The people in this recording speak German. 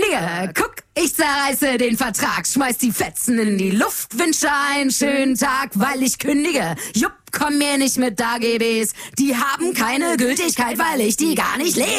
kündige. Guck, ich zerreiße den Vertrag, schmeiß die Fetzen in die Luft, wünsche einen schönen Tag, weil ich kündige. Jupp, komm mir nicht mit AGBs, die haben keine Gültigkeit, weil ich die gar nicht lese.